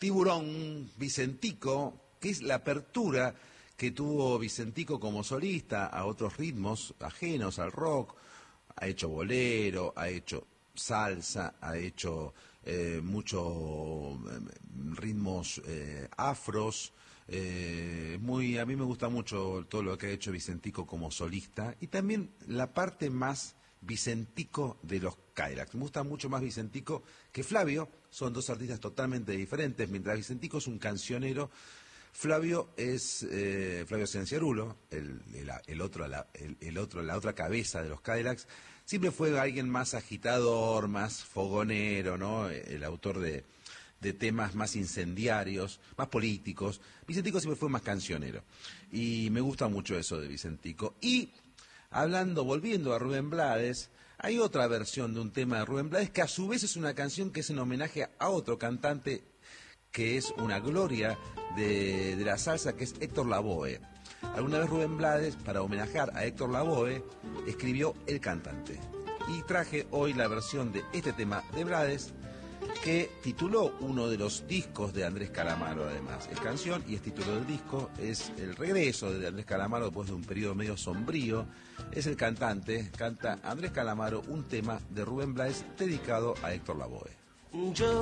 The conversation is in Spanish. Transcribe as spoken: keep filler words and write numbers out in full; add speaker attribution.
Speaker 1: Tiburón, Vicentico, que es la apertura que tuvo Vicentico como solista a otros ritmos ajenos al rock. Ha hecho bolero, ha hecho salsa, ha hecho eh, muchos eh, ritmos eh, afros. Eh, muy, a mí me gusta mucho todo lo que ha hecho Vicentico como solista y también la parte más Vicentico de los Cadillacs. Me gusta mucho más Vicentico que Flavio, son dos artistas totalmente diferentes. Mientras Vicentico es un cancionero, Flavio es eh, Flavio Cianciarulo, el, el, el otro, la, el, el otro, la otra cabeza de los Cadillacs. Siempre fue alguien más agitador, más fogonero, ¿no? El autor de de temas más incendiarios, más políticos. Vicentico siempre fue más cancionero. Y me gusta mucho eso de Vicentico. Y hablando, volviendo a Rubén Blades, hay otra versión de un tema de Rubén Blades que a su vez es una canción que es en homenaje a otro cantante que es una gloria de, de la salsa, que es Héctor Lavoe. Alguna vez Rubén Blades, para homenajear a Héctor Lavoe, escribió El Cantante. Y traje hoy la versión de este tema de Blades, que tituló uno de los discos de Andrés Calamaro, además. Es canción y es título del disco, es el regreso de Andrés Calamaro después de un periodo medio sombrío. Es El Cantante, canta Andrés Calamaro un tema de Rubén Blades dedicado a Héctor Lavoe.
Speaker 2: Yo